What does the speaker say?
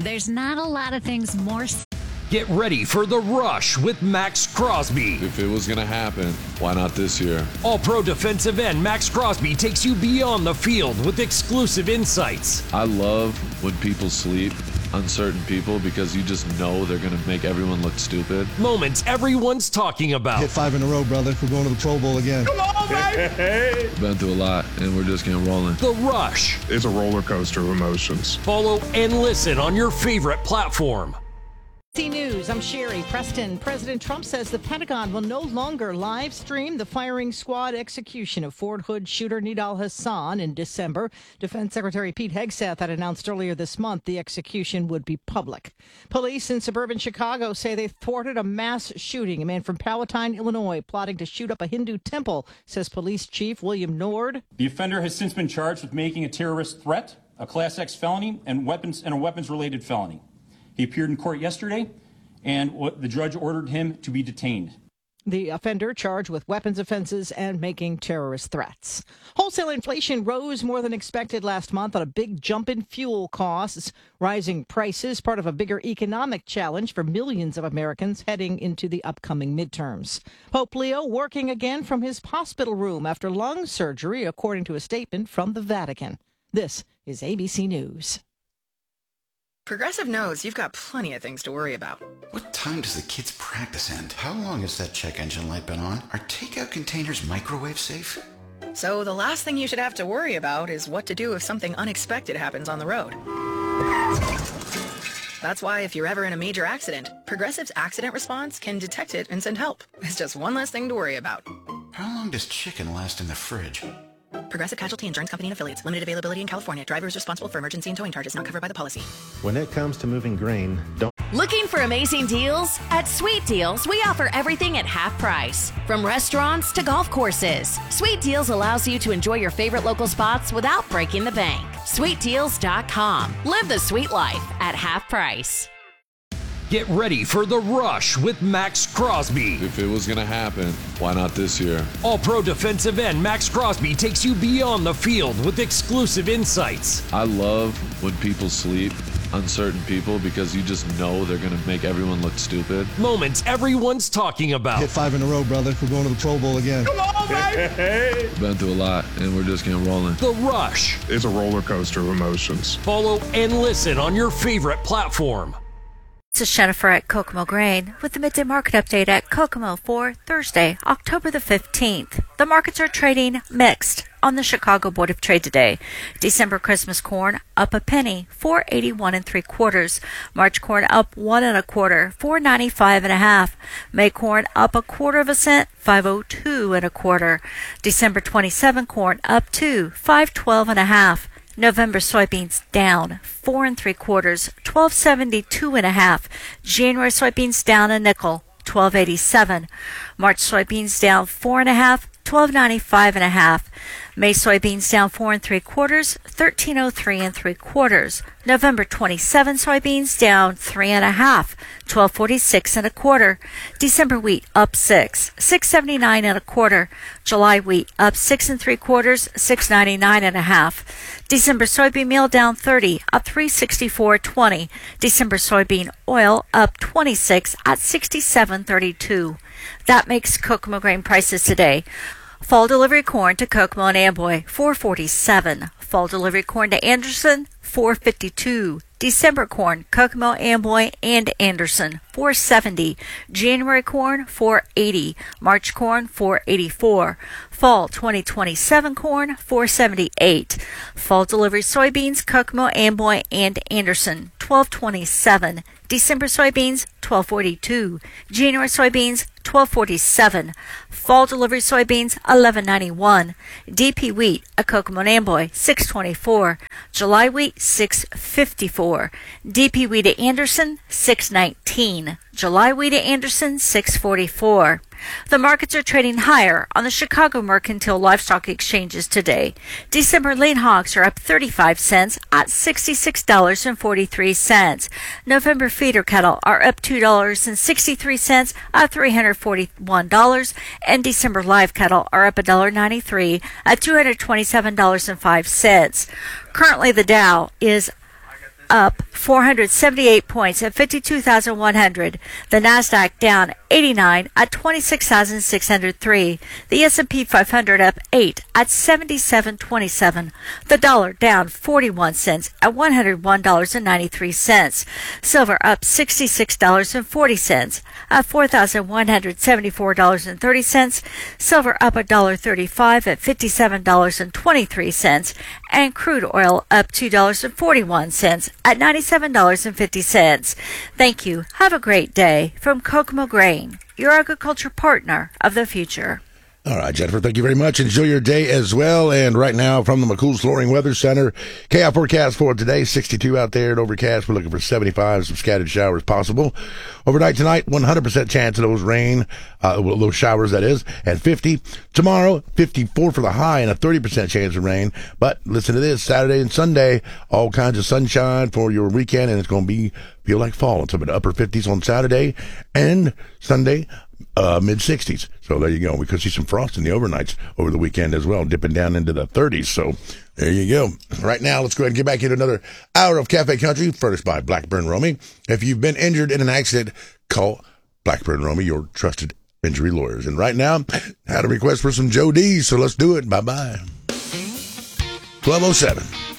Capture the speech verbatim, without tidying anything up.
There's not a lot of things more... Get ready for The Rush with Max Crosby. If it was going to happen, why not this year? All-pro defensive end Max Crosby takes you beyond the field with exclusive insights. I love when people sleep, uncertain people, because you just know they're going to make everyone look stupid. Moments everyone's talking about. Hit five in a row, brother. We're going to the Pro Bowl again. Come on, baby! Been through a lot, and we're just getting rolling. The Rush. It's a roller coaster of emotions. Follow and listen on your favorite platform. News, I'm Sherry Preston. President Trump says the Pentagon will no longer live stream the firing squad execution of Fort Hood shooter Nidal Hasan in December. Defense Secretary Pete Hegseth had announced earlier this month the execution would be public. Police in suburban Chicago say they thwarted a mass shooting. A man from Palatine, Illinois, plotting to shoot up a Hindu temple, says Police Chief William Nord. The offender has since been charged with making a terrorist threat, a Class X felony, and weapons and a weapons-related felony. He appeared in court yesterday, and the judge ordered him to be detained. The offender charged with weapons offenses and making terrorist threats. Wholesale inflation rose more than expected last month on a big jump in fuel costs. Rising prices, part of a bigger economic challenge for millions of Americans heading into the upcoming midterms. Pope Leo working again from his hospital room after lung surgery, according to a statement from the Vatican. This is A B C News. Progressive knows you've got plenty of things to worry about. What time does the kids' practice end? How long has that check engine light been on? Are takeout containers microwave safe? So the last thing you should have to worry about is what to do if something unexpected happens on the road. That's why if you're ever in a major accident, Progressive's accident response can detect it and send help. It's just one less thing to worry about. How long does chicken last in the fridge? Progressive Casualty Insurance Company and Affiliates. Limited availability in California. Driver is responsible for emergency and towing charges not covered by the policy. When it comes to moving grain, don't... Looking for amazing deals? At Sweet Deals, we offer everything at half price. From restaurants to golf courses. Sweet Deals allows you to enjoy your favorite local spots without breaking the bank. sweet deals dot com. Live the sweet life at half price. Get ready for The Rush with Max Crosby. If it was going to happen, why not this year? All-pro defensive end Max Crosby takes you beyond the field with exclusive insights. I love when people sleep, uncertain people, because you just know they're going to make everyone look stupid. Moments everyone's talking about. Hit five in a row, brother. We're going to the Pro Bowl again. Come on, baby! Been through a lot, and we're just getting rolling. The Rush. It's a roller coaster of emotions. Follow and listen on your favorite platform. This is Jennifer at Kokomo Grain with the midday market update at Kokomo for Thursday, October the fifteenth. The markets are trading mixed on the Chicago Board of Trade today. December Christmas corn up a penny, four eighty-one and three quarters. March corn up one and a quarter, four ninety-five and a half. May corn up a quarter of a cent, five oh two and a quarter. December twenty-seven corn up two, five twelve and a half. November soybeans down four and three quarters, twelve seventy-two and a half. January soybeans down a nickel, twelve eighty-seven. March soybeans down four and a half, twelve ninety-five and a half. May soybeans down four and three quarters, thirteen oh three and three quarters. November twenty-seven soybeans down three and a half, twelve forty-six and a quarter. December wheat up six, six seventy-nine and a quarter. July wheat up six and three quarters, six ninety-nine and a half. December soybean meal down thirty, up three sixty-four twenty. December soybean oil up twenty-six at sixty-seven thirty-two. That makes Kokomo grain prices today. Fall delivery corn to Kokomo and Amboy, four forty-seven. Fall delivery corn to Anderson, four fifty-two. December corn, Kokomo, Amboy, and Anderson, four seventy. January corn, four eighty. March corn, four eighty-four. Fall twenty twenty-seven corn, four seventy-eight. Fall delivery soybeans, Kokomo, Amboy, and Anderson, twelve twenty-seven. December soybeans, twelve forty-two. January soybeans, twelve forty-seven. Fall delivery soybeans, eleven ninety-one. D P wheat at Kokomo and Amboy, six twenty-four. July wheat, six fifty-four. D P wheat at Anderson, six nineteen. July wheat at Anderson, six forty-four. The markets are trading higher on the Chicago Mercantile Livestock Exchanges today. December lean hogs are up thirty-five cents at sixty-six dollars and forty-three cents. November feeder cattle are up two dollars and sixty-three cents at three hundred forty-one dollars, and December live cattle are up one dollar and ninety-three cents at two hundred twenty-seven dollars and five cents. Currently, the Dow is up four hundred seventy-eight points at fifty-two thousand one hundred. The Nasdaq down eighty-nine at twenty-six thousand six hundred three. The S and P five hundred up eight at seventy-seven twenty-seven. The dollar down forty-one cents at one hundred one dollars and ninety-three cents. Silver up sixty-six dollars and forty cents at four thousand one hundred seventy-four dollars and thirty cents. Silver up one dollar thirty-five at fifty-seven dollars and twenty-three cents. And crude oil up two dollars and forty-one cents at ninety-seven dollars and fifty cents. Thank you. Have a great day from Kokomo Grain, your agriculture partner of the future. All right, Jennifer, thank you very much. Enjoy your day as well. And right now from the McCool's Flooring Weather Center, K I forecast for today, sixty-two out there and overcast. We're looking for seventy-five, some scattered showers possible. Overnight tonight, one hundred percent chance of those rain, uh, those showers, that is, at fifty. Tomorrow, fifty-four for the high and a thirty percent chance of rain. But listen to this, Saturday and Sunday, all kinds of sunshine for your weekend, and it's going to be feel like fall. It's up in the upper fifties on Saturday and Sunday. Uh, mid sixties. So there you go. We could see some frost in the overnights over the weekend as well, dipping down into the thirties. So there you go. Right now, let's go ahead and get back into another hour of Cafe Country, furnished by Blackburn Romy. If you've been injured in an accident, call Blackburn Romy, your trusted injury lawyers. And right now, I had a request for some Joe D, so let's do it. Bye-bye. twelve oh seven.